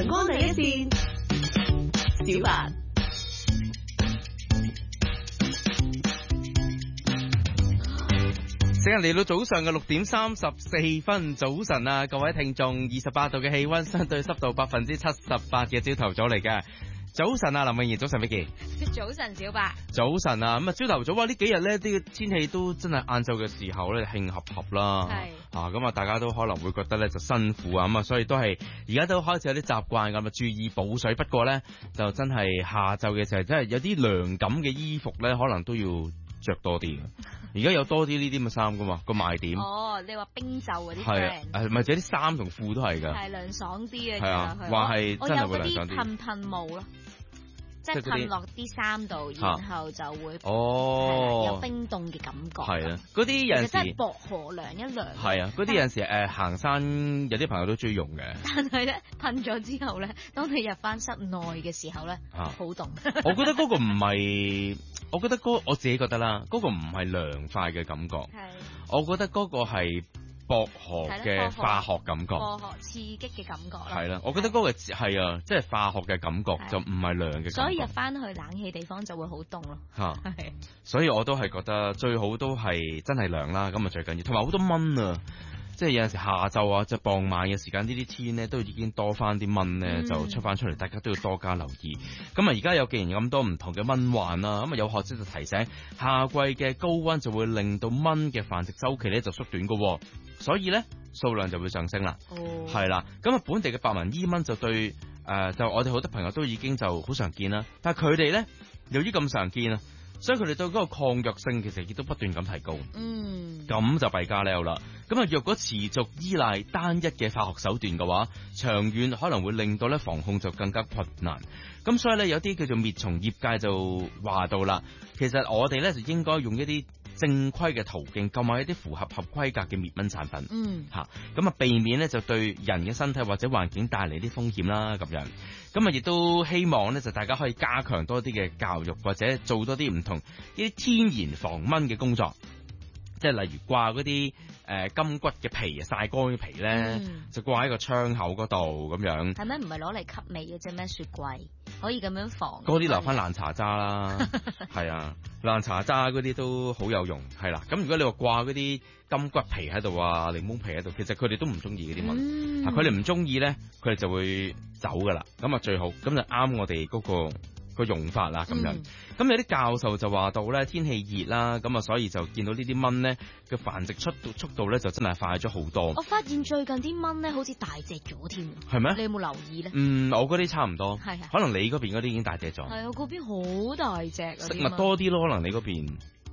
光第一線，小白。 時間嚟到早上嘅6:34，早晨啊，各位聽眾，28度嘅氣溫，相對濕度78%嘅朝頭早嚟嘅。早晨啊，林詠賢，早晨，Vicky。 早晨，小白。 早晨啊，咁啊，朝頭早呢幾日呢啲天氣都真係晏晝嘅時候咧，興合合啦。係。咁啊，大家都可能會覺得咧就辛苦啊，咁啊，所以都係而家都開始有啲習慣咁啊，注意補水。不過咧，就真係下晝嘅時候，真係有啲涼感嘅衣服咧，可能都要着多啲。而家有多啲呢啲咁嘅衫噶嘛，個賣點。 哦，你話冰袖嗰啲 friend。係，咪就啲衫同褲都係㗎。係涼爽啲嘅。係啊，話係真係會涼爽啲。我有嗰啲噴霧咯。即係噴落啲衫度，然後就會有冰凍嘅感覺。係啊，嗰啲有陣時真係薄荷涼一涼。係啊，嗰啲有陣時行山有啲朋友都中意用嘅。但係咧噴咗之後咧，當你入翻室內嘅時候咧，好凍。我覺得嗰個唔係，我覺得我自己覺得啦，嗰個唔係涼快嘅感覺。係，我覺得嗰個係薄荷嘅化學感覺，薄荷刺激嘅感覺啦。係啦，我覺得嗰個係啊，即係化學嘅感覺，就唔係涼嘅感覺。所以入翻去冷氣地方就會好凍咯。係，所以我都係覺得最好都係真係涼啦，咁啊最緊要。同埋好多蚊啊，即係有陣時下晝啊，即係傍晚嘅時間，呢啲天呢都已經多翻啲蚊咧，就出翻出嚟，大家都要多加留意。咁啊，而家有既然有咁多唔同嘅蚊患啦，咁啊有學者就提醒，夏季嘅高溫就會令到蚊嘅繁殖周期咧就縮短噶。所以咧數量就會上升啦，係啦。咁啊本地嘅白紋伊蚊就對就我哋好多朋友都已經就好常見啦。但係佢哋咧由於咁常見啊，所以佢哋對嗰個抗藥性其實亦都不斷咁提高。咁就弊家伙啦。咁啊若果持續依賴單一嘅化學手段嘅話，長遠可能會令到咧防控就更加困難。咁所以咧有啲叫做滅蟲業界就話到啦，其實我哋咧就應該用一啲正規嘅途徑購買一啲符合規格嘅滅蚊產品，咁啊避免咧就對人嘅身體或者環境帶嚟啲風險啦，咁樣，咁啊亦都希望咧就大家可以加強多啲嘅教育，或者做多啲唔同呢啲天然防蚊嘅工作，即係例如掛嗰啲金骨嘅皮啊，曬乾嘅皮咧，就掛喺個窗口嗰度咁樣。係咩？唔係攞嚟吸味嘅啫咩？雪櫃可以咁樣防？嗰啲留翻爛茶渣啦，係啊，爛茶渣嗰啲都好有用，係啦。咁如果你話掛嗰啲金骨皮喺度啊，檸檬皮喺度，其實佢哋都唔中意嗰啲蚊，佢哋唔中意咧，佢哋就會走噶啦。咁啊最好，咁就啱我哋嗰個用法啦，咁樣。咁有啲教授就話到咧，天氣熱啦，咁啊所以就見到呢啲蚊咧嘅繁殖速度咧就真係快咗好多。我發現最近啲蚊咧好似大隻咗添。係咩？你有冇留意咧？我嗰啲差唔多。係可能你嗰邊嗰啲已經大隻咗。係啊，嗰邊好大隻。食物多啲咯，可能你嗰邊。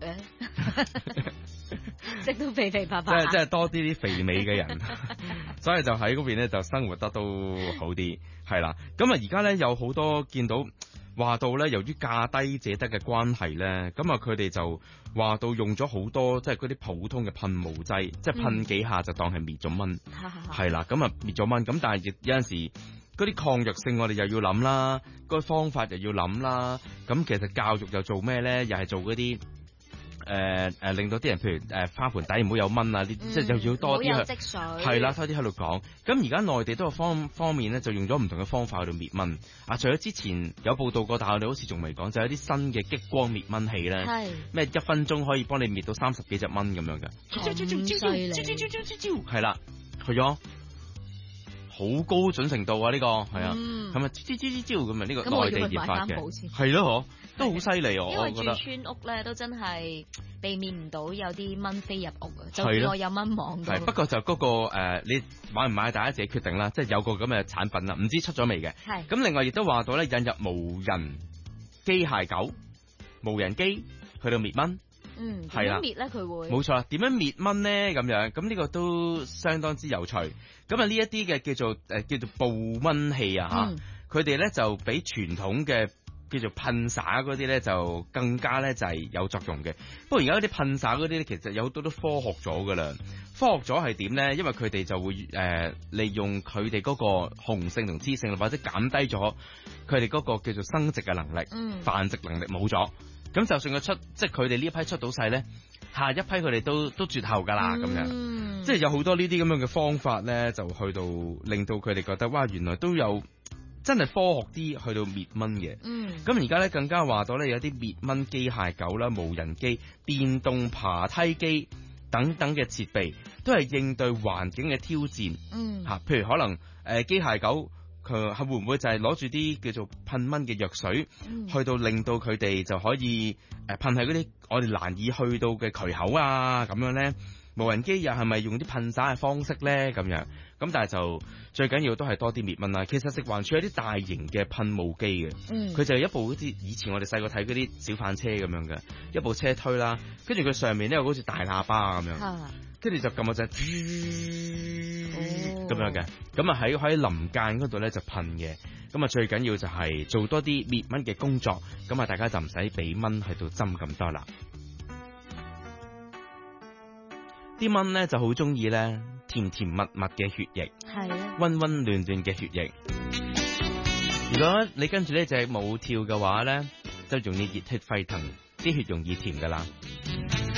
食到肥肥白白。即係多啲肥美嘅人，所以就喺嗰邊咧就生活得都好啲，係啦。咁啊而家咧有好多見到。話到咧，由於價低者得嘅關係咧，咁啊佢哋就話到用咗好多即係嗰啲普通嘅噴霧劑，即係噴幾下就當係滅咗蚊，係啦，咁啊滅咗蚊。咁但係亦有陣時嗰啲抗藥性我哋又要諗啦，個方法又要諗啦。咁其實教育又做咩咧？又係做嗰啲令到啲人譬如花盆底唔好有蚊啊，呢即係又要多啲去係啦，多啲喺度講。咁而家內地都有方面咧，就用咗唔同嘅方法去到滅蚊。除咗之前有報道過，但係我哋好似仲未講，就有啲新嘅激光滅蚊器咧，咩1分鐘可以幫你滅到30幾隻蚊咁樣嘅，係啦，去咗。好高準程度啊！呢個係啊，係咪咁啊？呢個內地研發嘅係咯，都好犀利啊！我覺得住村屋咧都真係避免唔到有啲蚊飛入屋啊，就算我有蚊網。係不過就嗰個你買唔買大家自己決定啦，即係有個咁嘅產品啦，唔知出咗未嘅。係咁，另外亦都話到咧，引入無人機械狗、無人機去到滅蚊。係啦，點樣滅咧？佢會冇錯啦。點樣滅蚊咧？咁樣咁呢個都相當之有趣。咁啊呢一啲嘅叫做捕蚊器啊吓，佢哋咧就比傳統嘅叫做噴灑嗰啲咧就更加咧就係有作用嘅。不過而家啲噴灑嗰啲咧其實有好多都科學咗噶啦。科學咗係點咧？因為佢哋就會利用佢哋嗰個雄性同雌性，或者減低咗佢哋嗰個叫做生殖嘅能力，繁殖能力冇咗。咁就算佢即係佢哋呢一批出到世咧，下一批佢哋都絕後噶啦，咁樣，即係有好多呢啲咁樣嘅方法咧，就去到令到佢哋覺得哇，原來都有真係科學啲去到滅蚊嘅。咁而家咧更加話到咧有啲滅蚊機械狗啦、無人機、電動爬梯機等等嘅設備，都係應對環境嘅挑戰。譬如可能機械狗佢係會唔會就係攞住啲叫做噴蚊嘅藥水，去到令到佢哋就可以噴喺嗰啲我哋難以去到嘅渠口啊咁樣咧？無人機又係咪用啲噴灑嘅方式咧？咁樣咁，但係就最緊要都係多啲滅蚊啦。其實食環署有啲大型嘅噴霧機嘅，佢就係一部好似以前我哋細個睇嗰啲小販車咁樣嘅，一部車推啦，跟住佢上面咧好似大喇叭咁樣，跟住就撳個掣咁樣嘅，咁啊喺林間嗰度咧就噴嘅。咁啊最緊要就係做多啲滅蚊嘅工作，咁啊大家就唔使俾蚊喺度針咁多啦。啲蚊咧就好中意咧甜甜蜜蜜嘅血液，溫溫暖暖嘅血液。如果你跟住呢隻舞跳嘅話咧，就容易熱血沸騰，啲血容易甜噶啦。